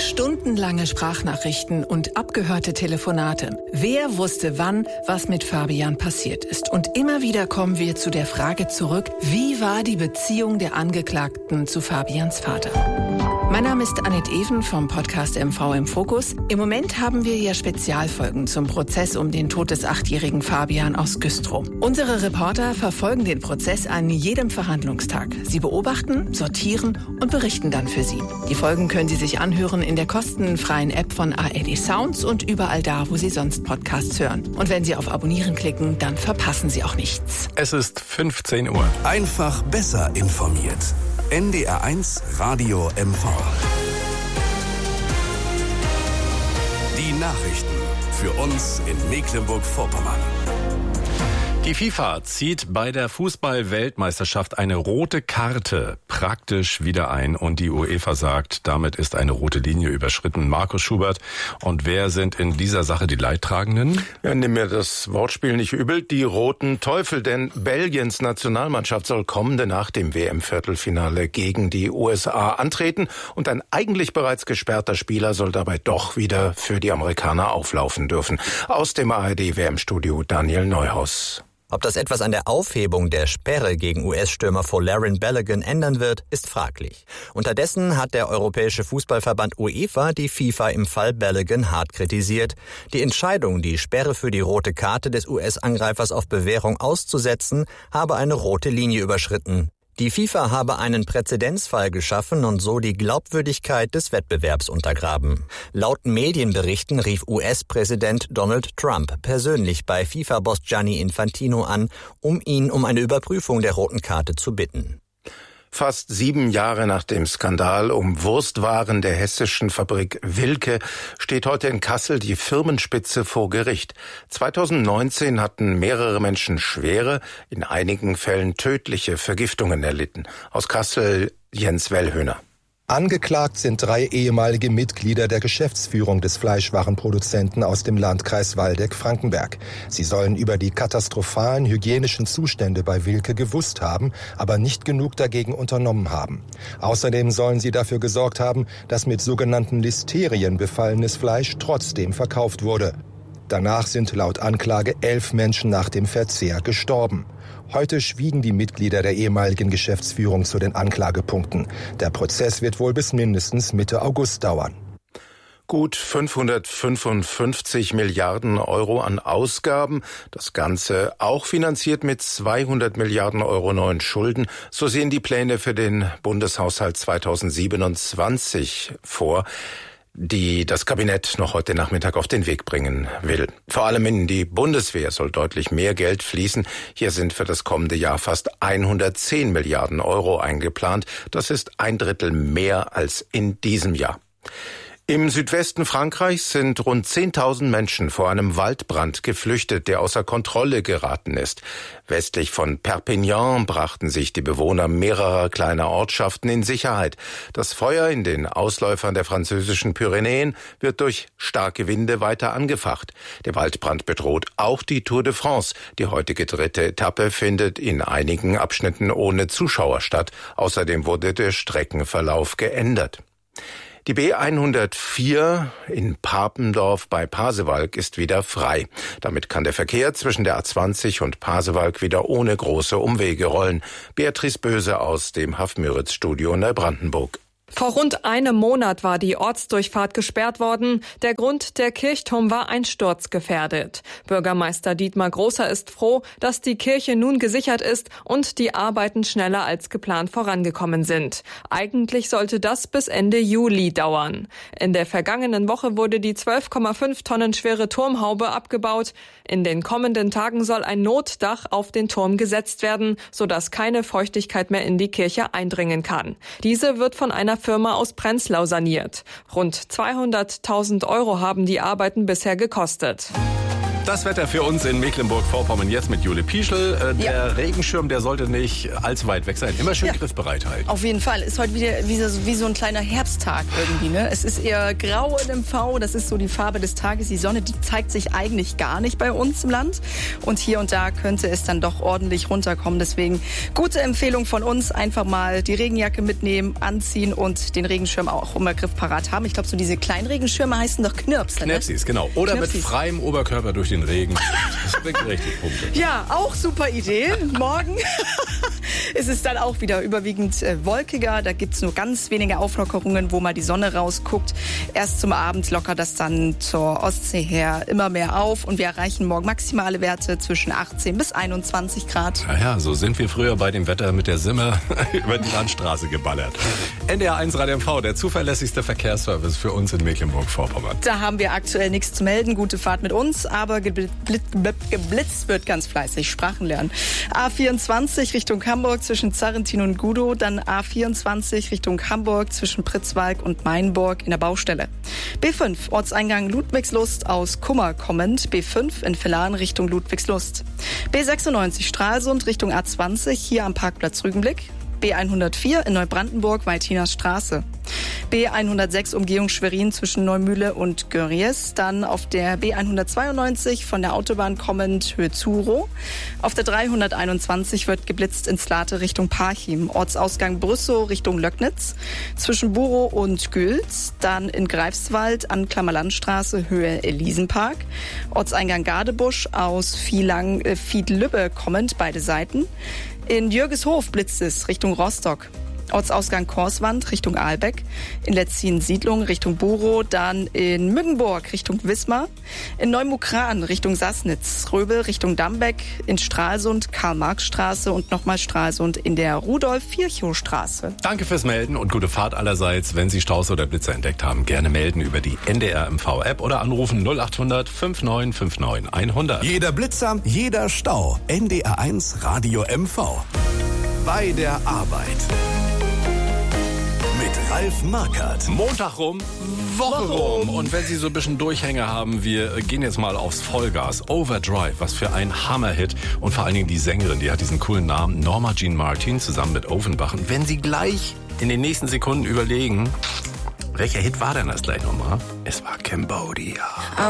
Stundenlange Sprachnachrichten und abgehörte Telefonate. Wer wusste wann, was mit Fabian passiert ist? Und immer wieder kommen wir zu der Frage zurück, wie war die Beziehung der Angeklagten zu Fabians Vater? Mein Name ist Annette Even vom Podcast MV im Fokus. Im Moment haben wir ja Spezialfolgen zum Prozess um den Tod des 8-jährigen Fabian aus Güstrow. Unsere Reporter verfolgen den Prozess an jedem Verhandlungstag. Sie beobachten, sortieren und berichten dann für Sie. Die Folgen können Sie sich anhören in der kostenfreien App von ARD Sounds und überall da, wo Sie sonst Podcasts hören. Und wenn Sie auf Abonnieren klicken, dann verpassen Sie auch nichts. Es ist 15 Uhr. Einfach besser informiert. NDR1 Radio MV. Die Nachrichten für uns in Mecklenburg-Vorpommern. Die FIFA zieht bei der Fußball-Weltmeisterschaft eine rote Karte praktisch wieder ein und die UEFA sagt, damit ist eine rote Linie überschritten. Markus Schubert, und wer sind in dieser Sache die Leidtragenden? Ja, nimm mir das Wortspiel nicht übel, die roten Teufel, denn Belgiens Nationalmannschaft soll kommende Nacht im WM-Viertelfinale gegen die USA antreten und ein eigentlich bereits gesperrter Spieler soll dabei doch wieder für die Amerikaner auflaufen dürfen. Aus dem ARD-WM-Studio Daniel Neuhaus. Ob das etwas an der Aufhebung der Sperre gegen US-Stürmer Folarin Balogun ändern wird, ist fraglich. Unterdessen hat der Europäische Fußballverband UEFA die FIFA im Fall Balogun hart kritisiert. Die Entscheidung, die Sperre für die rote Karte des US-Angreifers auf Bewährung auszusetzen, habe eine rote Linie überschritten. Die FIFA habe einen Präzedenzfall geschaffen und so die Glaubwürdigkeit des Wettbewerbs untergraben. Laut Medienberichten rief US-Präsident Donald Trump persönlich bei FIFA-Boss Gianni Infantino an, um ihn um eine Überprüfung der roten Karte zu bitten. Fast 7 Jahre nach dem Skandal um Wurstwaren der hessischen Fabrik Wilke steht heute in Kassel die Firmenspitze vor Gericht. 2019 hatten mehrere Menschen schwere, in einigen Fällen tödliche Vergiftungen erlitten. Aus Kassel Jens Wellhöhner. Angeklagt sind 3 ehemalige Mitglieder der Geschäftsführung des Fleischwarenproduzenten aus dem Landkreis Waldeck-Frankenberg. Sie sollen über die katastrophalen hygienischen Zustände bei Wilke gewusst haben, aber nicht genug dagegen unternommen haben. Außerdem sollen sie dafür gesorgt haben, dass mit sogenannten Listerien befallenes Fleisch trotzdem verkauft wurde. Danach sind laut Anklage 11 Menschen nach dem Verzehr gestorben. Heute schwiegen die Mitglieder der ehemaligen Geschäftsführung zu den Anklagepunkten. Der Prozess wird wohl bis mindestens Mitte August dauern. Gut 555 Milliarden Euro an Ausgaben. Das Ganze auch finanziert mit 200 Milliarden Euro neuen Schulden. So sehen die Pläne für den Bundeshaushalt 2027 vor, die das Kabinett noch heute Nachmittag auf den Weg bringen will. Vor allem in die Bundeswehr soll deutlich mehr Geld fließen. Hier sind für das kommende Jahr fast 110 Milliarden Euro eingeplant. Das ist 1/3 mehr als in diesem Jahr. Im Südwesten Frankreichs sind rund 10.000 Menschen vor einem Waldbrand geflüchtet, der außer Kontrolle geraten ist. Westlich von Perpignan brachten sich die Bewohner mehrerer kleiner Ortschaften in Sicherheit. Das Feuer in den Ausläufern der französischen Pyrenäen wird durch starke Winde weiter angefacht. Der Waldbrand bedroht auch die Tour de France. Die heutige 3. Etappe findet in einigen Abschnitten ohne Zuschauer statt. Außerdem wurde der Streckenverlauf geändert. Die B104 in Papendorf bei Pasewalk ist wieder frei. Damit kann der Verkehr zwischen der A20 und Pasewalk wieder ohne große Umwege rollen. Beatrice Böse aus dem Haff-Müritz-Studio Neubrandenburg. Vor rund einem Monat war die Ortsdurchfahrt gesperrt worden. Der Grund, der Kirchturm war einsturzgefährdet. Bürgermeister Dietmar Großer ist froh, dass die Kirche nun gesichert ist und die Arbeiten schneller als geplant vorangekommen sind. Eigentlich sollte das bis Ende Juli dauern. In der vergangenen Woche wurde die 12,5 Tonnen schwere Turmhaube abgebaut. In den kommenden Tagen soll ein Notdach auf den Turm gesetzt werden, sodass keine Feuchtigkeit mehr in die Kirche eindringen kann. Diese wird von einer Firma aus Prenzlau saniert. Rund 200.000 Euro haben die Arbeiten bisher gekostet. Das Wetter für uns in Mecklenburg-Vorpommern jetzt mit Jule Pieschel. Der Regenschirm, der sollte nicht allzu weit weg sein. Immer schön griffbereit halten. Auf jeden Fall. Ist heute wieder wie so ein kleiner Herbsttag irgendwie. Ne? Es ist eher grau in MV. Das ist so die Farbe des Tages. Die Sonne, die zeigt sich eigentlich gar nicht bei uns im Land. Und hier und da könnte es dann doch ordentlich runterkommen. Deswegen gute Empfehlung von uns. Einfach mal die Regenjacke mitnehmen, anziehen und den Regenschirm auch immer griffparat haben. Ich glaube, so diese kleinen Regenschirme heißen doch Knirpsle. Knirpsis, genau. Oder Knirpsis. Mit freiem Oberkörper durch den Regen. Das bringt richtig Punkte. Ja, auch super Idee. Morgen ist es dann auch wieder überwiegend wolkiger. Da gibt es nur ganz wenige Auflockerungen, wo mal die Sonne rausguckt. Erst zum Abend lockert das dann zur Ostsee her immer mehr auf. Und wir erreichen morgen maximale Werte zwischen 18 bis 21 Grad. Naja, so sind wir früher bei dem Wetter mit der Simmer über die Landstraße geballert. NDR 1 Radio MV, der zuverlässigste Verkehrsservice für uns in Mecklenburg-Vorpommern. Da haben wir aktuell nichts zu melden. Gute Fahrt mit uns, aber geblitzt wird ganz fleißig. Sprachen lernen. A24 Richtung Hamburg zwischen Zarrentin und Gudow, dann A24 Richtung Hamburg zwischen Pritzwalk und Mainburg in der Baustelle. B5 Ortseingang Ludwigslust aus Kummer kommend, B5 in Villan Richtung Ludwigslust. B96 Stralsund Richtung A20 hier am Parkplatz Rügenblick. B104 in Neubrandenburg, Weiltiners Straße. B106 Umgehung Schwerin zwischen Neumühle und Görries. Dann auf der B192 von der Autobahn kommend Höhe Zuro. Auf der 321 wird geblitzt in Slate Richtung Parchim. Ortsausgang Brüssow Richtung Löcknitz. Zwischen Burow und Gülz. Dann in Greifswald an Klammerlandstraße Höhe Elisenpark. Ortseingang Gardebusch aus Fiedlübbe kommend beide Seiten. In Jürgeshof blitzt es Richtung Rostock. Ortsausgang Korswand Richtung Ahlbeck. In Letzin-Siedlung Richtung Burow. Dann in Müggenburg Richtung Wismar. In Neumukran Richtung Sassnitz. Röbel Richtung Dambeck. In Stralsund Karl-Marx-Straße und nochmal Stralsund in der Rudolf-Virchow-Straße. Danke fürs Melden und gute Fahrt allerseits. Wenn Sie Staus oder Blitzer entdeckt haben, gerne melden über die NDR MV-App oder anrufen 0800 5959 100. Jeder Blitzer, jeder Stau. NDR 1 Radio MV. Bei der Arbeit. Ralf Markert. Montag rum, Woche rum. Und wenn Sie so ein bisschen Durchhänger haben, wir gehen jetzt mal aufs Vollgas. Overdrive, was für ein Hammerhit. Und vor allen Dingen die Sängerin, die hat diesen coolen Namen, Norma Jean Martin, zusammen mit Offenbach. Und wenn Sie gleich in den nächsten Sekunden überlegen, welcher Hit war denn das gleich nochmal? Es war Cambodia.